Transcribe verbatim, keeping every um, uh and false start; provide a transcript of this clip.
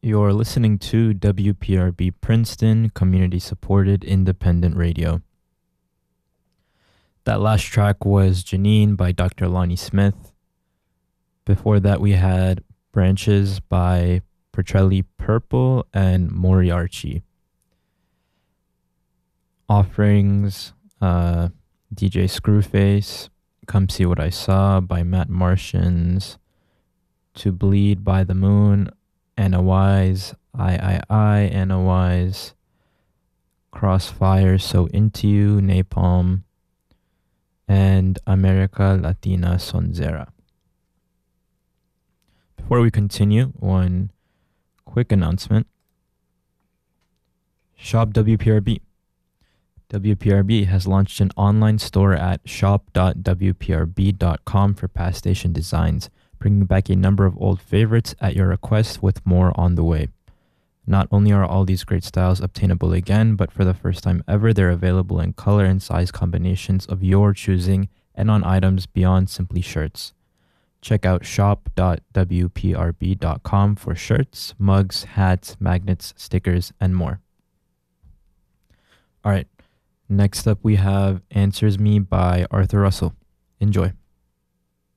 You're listening to W P R B Princeton, community-supported independent radio. That last track was Janine by Doctor Lonnie Smith. Before that, we had Branches by Petrelli Purple and Moriarty. Offerings, uh, D J Screwface, Come See What I Saw by Matt Martians, To Bleed by the Moon, Anna Wise, I, I, I, Anna Wise, Crossfire, So Into You, Napalm, and America Latina Sonzera. Before we continue, one quick announcement. Shop W P R B. W P R B has launched an online store at shop dot w p r b dot com for past station designs, bringing back a number of old favorites at your request with more on the way. Not only are all these great styles obtainable again, but for the first time ever, they're available in color and size combinations of your choosing and on items beyond simply shirts. Check out shop dot w p r b dot com for shirts, mugs, hats, magnets, stickers, and more. All right, next up we have Answers Me by Arthur Russell. Enjoy.